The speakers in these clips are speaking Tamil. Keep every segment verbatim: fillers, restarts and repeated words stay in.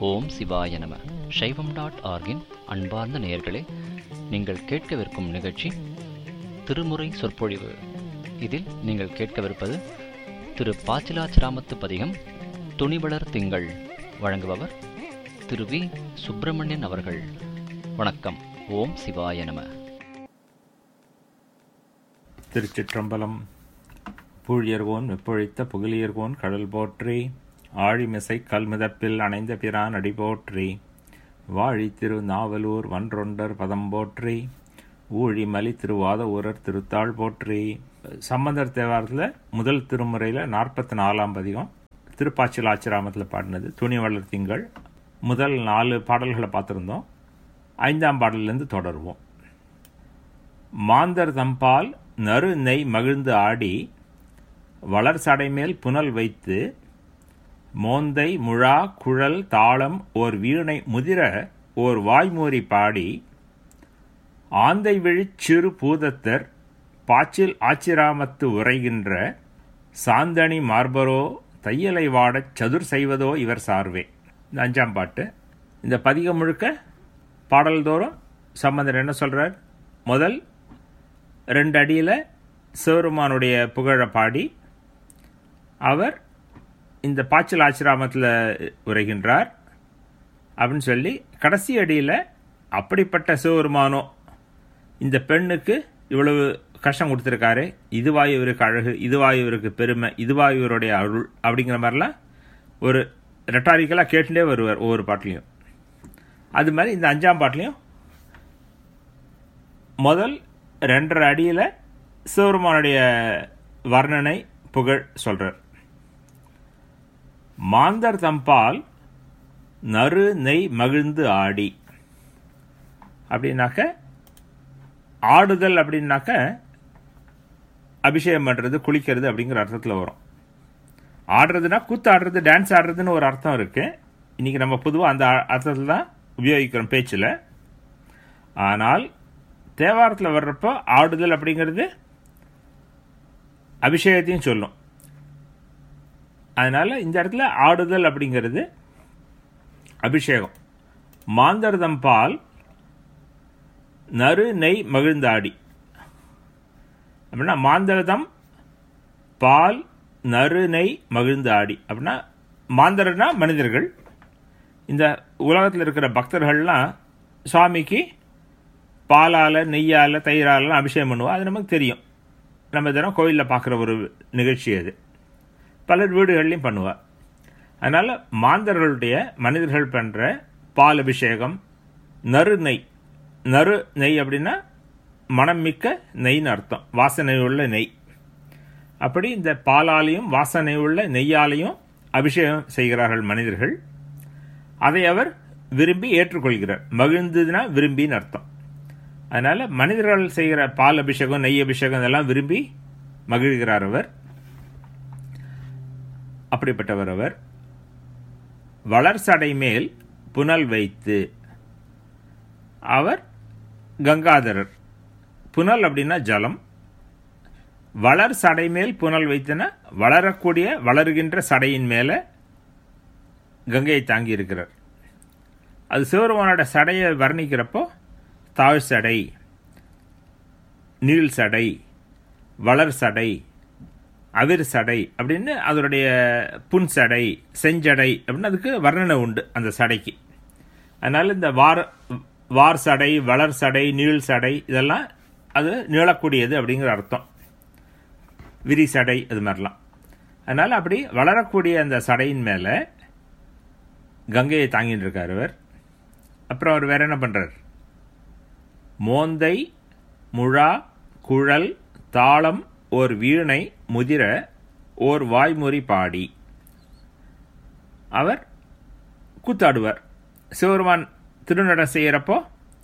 ஓம் சிவாய நம. சைவம் டாட் ஆர்கின் அன்பார்ந்த நேயர்களே, நீங்கள் கேட்கவிருக்கும் நிகழ்ச்சி திருமுறை சொற்பொழிவு. இதில் நீங்கள் கேட்கவிருப்பது திரு பாச்சிலாச்சிராமத்து பதிகம் துணிவளர் திங்கள். வழங்குபவர் திரு வி சுப்பிரமணியன் அவர்கள். வணக்கம். ஓம் சிவாய நம. திருச்சிற்றம்பலம். பூழியர்கோன் வெப்பொழித்த புகழியர்கோன் கடல் போற்றி, ஆழிமிசை கல்மிதப்பில் அணைந்த பிரான் அடி போற்றி, வாழி திரு நாவலூர் வன்றொண்டர் பதம் போற்றி, ஊழி மலி திருவாத ஊரர் திருத்தாள் போற்றி. சம்பந்தர் தேவாரத்தில் முதல் திருமுறையில் நாற்பத்தி நாலாம் பதிகம் திருப்பாச்சிலாச்சிராமத்தில் பாடினது துணிவளர் திங்கள். முதல் நாலு பாடல்களை பார்த்துருந்தோம். ஐந்தாம் பாடலிருந்து தொடருவோம். மாந்தர் தம்பால் நறு நெய் மகிழ்ந்து ஆடி, வளர் சடைமேல் புனல் வைத்து, மோந்தை முழா குழல் தாளம் ஓர் வீணை முதிர ஓர் வாய்மூறி பாடி, ஆந்தை விழிச் சிறு பூதத்தர் பாச்சில் ஆச்சிராமத்து உரைகின்ற, சாந்தணி மார்பரோ தையலை வாடச் சதுர் செய்வதோ இவர் சார்வே. இந்த அஞ்சாம் பாட்டு. இந்த பதிகம் முழுக்க பாடல்தோறும் சம்பந்தர் என்ன சொல்றார்? முதல் ரெண்டு அடியில் சிவருமானுடைய புகழ பாடி அவர் இந்த பாச்சில் ஆச்சிராமத்தில் உரைகின்றார் அப்படின்னு சொல்லி, கடைசி அடியில் அப்படிப்பட்ட சிவருமானோ இந்த பெண்ணுக்கு இவ்வளவு கஷ்டம் கொடுத்துருக்காரு, இதுவா இவருக்கு அழகு, இதுவா இவருக்கு பெருமை, இதுவா இவருடைய அருள் அப்படிங்கிற மாதிரிலாம் ஒரு ரெட்டாரிக்கலாக கேட்டுட்டே வருவார் ஒவ்வொரு பாட்டிலையும். அது மாதிரி இந்த அஞ்சாம் பாட்டிலையும் முதல் ரெண்டரை அடியில் சிவருமானுடைய வர்ணனை புகழ் சொல்றார். மாந்தர் தம்பால் நறு நெய் மகிழ்ந்து ஆடி அப்படின்னாக்க, ஆடுதல் அப்படின்னாக்க அபிஷேகம் பண்ணுறது, குளிக்கிறது அப்படிங்கிற அர்த்தத்தில் வரும். ஆடுறதுனா கூத்து ஆடுறது, டான்ஸ் ஆடுறதுன்னு ஒரு அர்த்தம் இருக்கு. இன்னைக்கு நம்ம பொதுவாக அந்த அர்த்தத்தில் தான் உபயோகிக்கிறோம் பேச்சில். ஆனால் தேவாரத்தில் வர்றப்போ ஆடுதல் அப்படிங்கிறது அபிஷேகத்தையும் சொல்லும். அதனால இந்த இடத்துல ஆடுதல் அப்படிங்கிறது அபிஷேகம். மாந்தர்தம் பால் நறு நெய் மகிழ்ந்தாடி அப்படின்னா, மாந்தர்தம் பால் நறு நெய் மகிழ்ந்தாடி அப்படின்னா, மாந்தர்னா மனிதர்கள். இந்த உலகத்தில் இருக்கிற பக்தர்கள்லாம் சுவாமிக்கு பாலால் நெய்யால் தயிராலாம் அபிஷேகம் பண்ணுவோம். அது நமக்கு தெரியும். நம்ம தினம் கோயிலில் பார்க்குற ஒரு நிகழ்ச்சி அது. பலர் வீடுகள்லையும் பண்ணுவார். அதனால் மாந்தர்களுடைய மனிதர்கள் பண்ணுற பால் அபிஷேகம், நறு நெய். நறு நெய் அப்படின்னா மனம் மிக்க நெய்ன்னு அர்த்தம், வாசனை உள்ள நெய். அப்படி இந்த பாலாலையும் வாசனை உள்ள நெய்யாலையும் அபிஷேகம் செய்கிறார்கள் மனிதர்கள். அதை அவர் விரும்பி ஏற்றுக்கொள்கிறார். மகிழ்ந்ததுன்னா விரும்பின்னு அர்த்தம். அதனால மனிதர்கள் செய்கிற பால் அபிஷேகம், நெய் அபிஷேகம் இதெல்லாம் விரும்பி மகிழ்கிறார் அவர். அப்படிப்பட்டவர் அவர். வளர் சடை மேல் புனல் வைத்து, அவர் கங்காதரர். புனல் அப்படின்னா ஜலம். வளர் சடை மேல் புனல் வைத்துனா வளரக்கூடிய வளருகின்ற சடையின் மேல கங்கையை தாங்கி இருக்கிறார். அது சிவருமானோட சடையை வர்ணிக்கிறப்போ தாழ் சடை, நீள் சடை, வளர் சடை, அவிர் சடை அப்படின்னு அதனுடைய புன் சடை, செஞ்சடை அப்படின்னு அதுக்கு வர்ணனை உண்டு அந்த சடைக்கு. அதனால இந்த வார் வார் சடை, வளர் சடை, நீள் சடை இதெல்லாம் அது நீளக்கூடியது அப்படிங்கிற அர்த்தம். விரி சடை அது மாதிரிலாம். அதனால அப்படி வளரக்கூடிய அந்த சடையின் மேல கங்கையை தாங்கிட்டு இருக்கார் அவர். அப்புறம் அவர் வேற என்ன பண்றார்? மோந்தை முழா குழல் தாளம் ஓர் வீணை முதிர ஓர் வாய்மொழி பாடி, அவர் கூத்தாடுவார். சிவருமான் திருநடை செய்கிறப்போ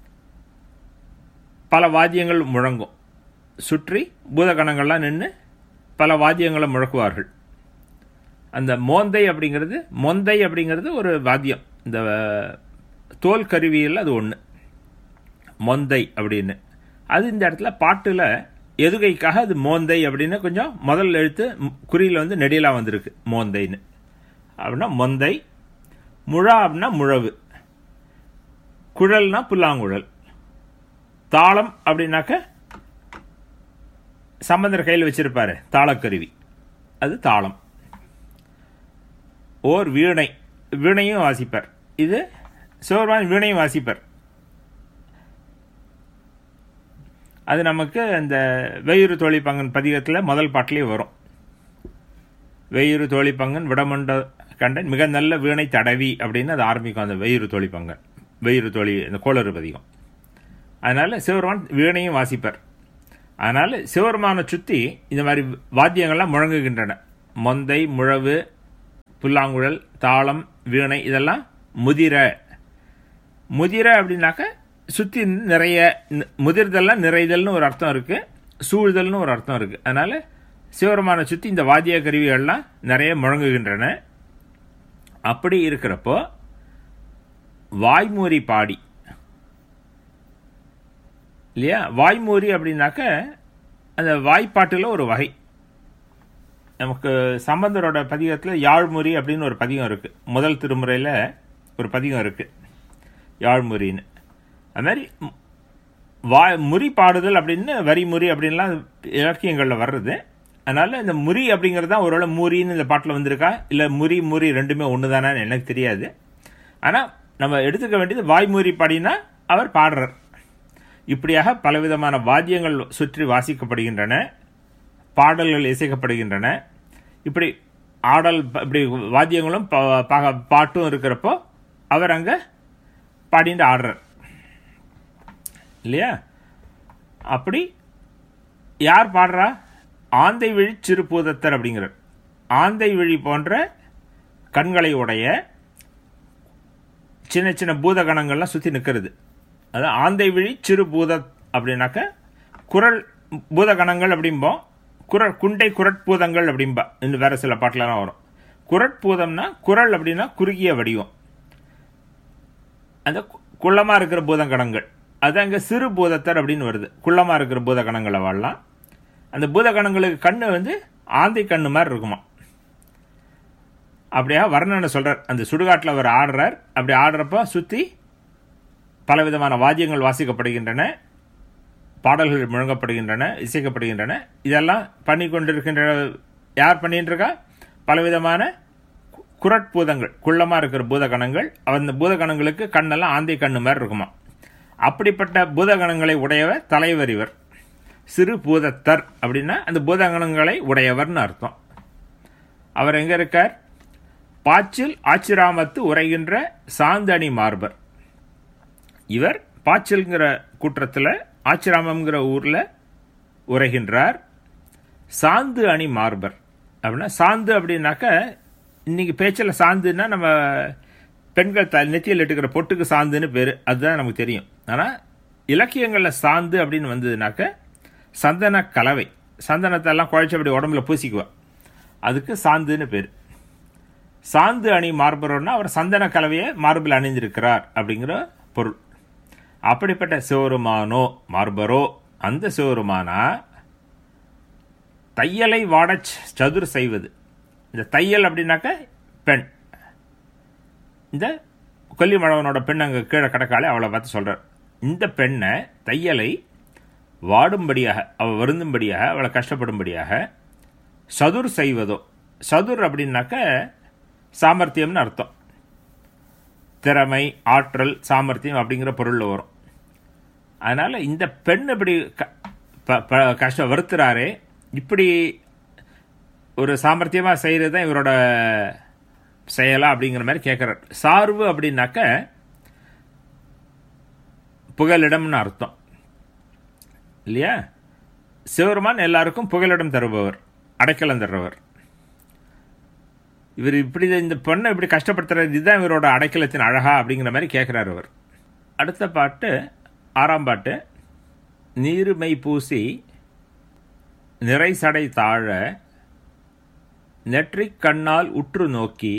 பல வாத்தியங்கள் முழங்கும். சுற்றி பூதகணங்கள்லாம் நின்று பல வாத்தியங்களை முழக்குவார்கள். அந்த மோந்தை அப்படிங்கிறது, மொந்தை அப்படிங்கிறது ஒரு வாத்தியம். இந்த தோல் கருவியில் அது ஒன்று மொந்தை அப்படின்னு. அது இந்த இடத்துல பாட்டில் எதுகைக்காக அது மோந்தை அப்படின்னு கொஞ்சம் முதல் எழுத்து குறியில் வந்து நெடிலாக வந்திருக்கு மோந்தைன்னு. அப்படின்னா மொந்தை முழா அப்படின்னா முழவு, குழல்னா புல்லாங்குழல், தாளம் அப்படின்னாக்க சம்பந்தர் கையில் வச்சிருப்பாரு தாளக்கருவி, அது தாளம். ஓர் வீணை, வீணையும் வாசிப்பர். இது சிவபெருமான் வீணையும் வாசிப்பர். அது நமக்கு இந்த வெயிறு தோழி பங்கன் பதிகத்தில் முதல் பாட்டிலே வரும். வெயிறு தோழி பங்கன் விடமண்ட கண்டன் மிக நல்ல வீணை தடவி அப்படின்னு அது ஆரம்பிக்கும். அந்த வெயிறு தோழி பங்கன், வெயிறு தோழி இந்த கோளறு பதிகம். அதனால சிவபெருமான் வீணையும் வாசிப்பர். அதனால சிவபெருமானை சுற்றி இந்த மாதிரி வாத்தியங்கள்லாம் முழங்குகின்றன. மொந்தை, முழவு, புல்லாங்குழல், தாளம், வீணை, இதெல்லாம் முதிர. முதிர அப்படின்னாக்க சுற்றி நிறைய, முதிர்தல்லாம் நிறைதல்னு ஒரு அர்த்தம் இருக்கு, சூழ்தல்னு ஒரு அர்த்தம் இருக்கு. அதனால சிவபெருமானை சுற்றி இந்த வாத்திய கருவிகள்லாம் நிறைய முழங்குகின்றன. அப்படி இருக்கிறப்போ வாய்மூறி பாடி இல்லையா? வாய்மூறி அப்படின்னாக்க அந்த வாய்ப்பாட்டில் ஒரு வகை. நமக்கு சம்பந்தரோட பதிகத்தில் யாழ்முறி அப்படின்னு ஒரு பதிகம் இருக்கு. முதல் திருமுறையில் ஒரு பதிகம் இருக்கு யாழ்முறின்னு. அது மாதிரி வா முறி பாடுதல் அப்படின்னு வரி முறி அப்படின்லாம் இலக்கியங்களில் வர்றது. அதனால இந்த முறி அப்படிங்கிறது தான் ஒருவேளை மூரின்னு இந்த பாட்டில் வந்திருக்கா, இல்லை முறி முறி ரெண்டுமே ஒன்று தானேன்னு எனக்கு தெரியாது. ஆனால் நம்ம எடுத்துக்க வேண்டியது வாய்மூறி பாடினா அவர் பாடுறார். இப்படியாக பலவிதமான வாத்தியங்கள் சுற்றி வாசிக்கப்படுகின்றன, பாடல்கள் இசைக்கப்படுகின்றன. இப்படி ஆடல், இப்படி வாத்தியங்களும் பாட்டும் இருக்கிறப்போ அவர் அங்கே பாடிட்டு ஆடுறார் இல்லையா? அப்படி யார் பாடுறா? ஆந்தை விழி சிறு பூதத்தர் அப்படிங்கிறார். ஆந்தை விழி போன்ற கண்களை உடைய சின்ன சின்ன பூதகணங்கள்லாம் சுற்றி நிற்கிறது. அதான் ஆந்தை விழி சிறு பூத அப்படின்னாக்க குரல் பூதகணங்கள் அப்படிம்போம். குரல் குண்டை குரட்பூதங்கள் அப்படின்பா இன்னும் வேற சில பாட்டிலாம் வரும். குரட்பூதம்னா குரல் அப்படின்னா குறுகிய வடிவம், அந்த குள்ளமா இருக்கிற பூதகணங்கள். அது அங்கே சிறு பூதத்தர் அப்படின்னு வருது. குள்ளமா இருக்கிற பூதகணங்களை வாழலாம். அந்த பூதகணங்களுக்கு கண்ணு வந்து ஆந்தை கண்ணு மாதிரி இருக்குமா. அப்படியா வர்ணனை சொல்றார். அந்த சுடுகாட்டில் அவர் ஆடுறார். அப்படி ஆடுறப்ப சுற்றி பலவிதமான வாத்தியங்கள் வாசிக்கப்படுகின்றன, பாடல்கள் முழங்கப்படுகின்றன, இசைக்கப்படுகின்றன. இதெல்லாம் பண்ணி கொண்டிருக்கின்ற யார் பண்ணிட்டு இருக்கா? பலவிதமான குரட்பூதங்கள், குள்ளமா இருக்கிற பூதகணங்கள். அந்த பூதகணங்களுக்கு கண்ணெல்லாம் ஆந்தை கண்ணு மாதிரி இருக்குமா. அப்படிப்பட்ட பூதகணங்களை உடையவர் தலைவர் இவர். சிறு பூதத்தர் அப்படின்னா அந்த பூதகணங்களை உடையவர்னு அர்த்தம். அவர் எங்க இருக்கார்? பாச்சில் ஆச்சிராமத்து உரைகின்ற சாந்தணி மார்பர். இவர் பாச்சில்ங்கிற கூற்றத்தில் ஆச்சிராமங்கிற ஊர்ல உரைகின்றார். சாந்து அணி மார்பர் அப்படின்னா, சாந்து அப்படின்னாக்க இன்னைக்கு பேச்சில் சாந்துன்னா நம்ம பெண்கள் த நெத்தியில் இட்டுக்கிற பொட்டுக்கு சாந்துன்னு பேர், அதுதான் நமக்கு தெரியும். ஆனால் இலக்கியங்களில் சாந்து அப்படின்னு வந்ததுனாக்க சந்தன கலவை, சந்தனத்தை எல்லாம் குழைச்சபடி உடம்புல பூசிக்குவா, அதுக்கு சாந்துன்னு பேர். சாந்து அணி மார்பரோன்னா அவர் சந்தன கலவையை மார்பில் அணிந்திருக்கிறார் அப்படிங்கிற பொருள். அப்படிப்பட்ட சிவருமானோ மார்பரோ, அந்த சிவருமானா தையலை வாட சதுர் செய்வது. இந்த தையல் அப்படின்னாக்க பெண், இந்த கொல்லிமழவனோட பெண் அங்கே கீழே கடக்காலே அவளை பார்த்து சொல்றார். இந்த பெண்ணை தையலை வாடும்படியாக, அவள் வருந்தும்படியாக, அவளை கஷ்டப்படும்படியாக சதுர் செய்வதோ. சதுர் அப்படின்னாக்க சாமர்த்தியம்னு அர்த்தம். திறமை, ஆற்றல், சாமர்த்தியம் அப்படிங்கிற பொருளில் வரும். அதனால இந்த பெண் இப்படி கஷ்டம் வருத்துறாரே, இப்படி ஒரு சாமர்த்தியமாக செய்கிறது தான் இவரோட செயலா அப்படிங்கிற மாதிரி கேட்குறார். சார்பு அப்படின்னாக்க புகலிடம்னு அர்த்தம் இல்லையா? சிவருமான் எல்லாருக்கும் புகலிடம் தருபவர், அடைக்கலம் தருபவர். இவர் இப்படி இந்த பெண்ணை இப்படி கஷ்டப்படுத்துறது, இதுதான் இவரோட அடைக்கலத்தின் அழகா அப்படிங்கிற மாதிரி கேட்கிறார் அவர். அடுத்த பாட்டு ஆறாம் பாட்டு. நீருமை பூசி நிறை சடை தாழ நெற்றிக் கண்ணால் உற்று நோக்கி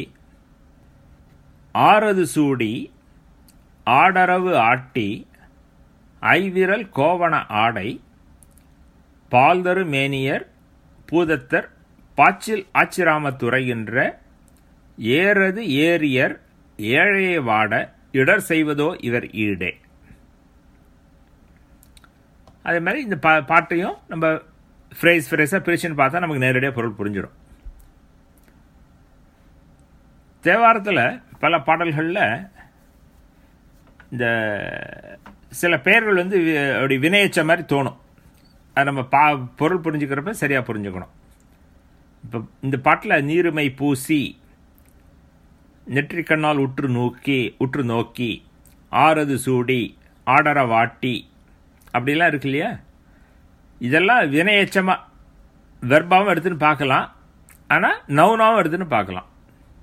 ஆறது சூடி ஆடரவு ஆட்டி ஐவிரல் கோவண ஆடை பால்தரு மேனியர் பூதத்தர் பாச்சில் ஆச்சிராமத்துறைகின்ற ஏறது ஏரியர் ஏழையை வாட இடர் செய்வதோ இவர் ஈடே. அதே மாதிரி இந்த பா பாட்டையும் நம்ம ஃப்ரேஸ் ஃப்ரேஸாக பிரிச்சுன்னு பார்த்தா நமக்கு நேரடியாக பொருள் புரிஞ்சிடும். தேவாரத்தில் பல பாடல்களில் இந்த சில பெயர்கள் வந்து அப்படி வினையச்ச மாதிரி தோணும். அது நம்ம பா பொருள் புரிஞ்சுக்கிறப்ப சரியாக புரிஞ்சுக்கணும். இப்போ இந்த பாட்டில் நீருமை பூசி, நெற்றிக்கண்ணால் உற்று நோக்கி உற்று நோக்கி, ஆறது சூடி, ஆடர வாட்டி அப்படிலாம் இருக்கு இல்லையா? இதெல்லாம் வினையச்சமாக வெர்பாவும் எடுத்துன்னு பார்க்கலாம், ஆனால் நவுனாவும் எடுத்துன்னு பார்க்கலாம்.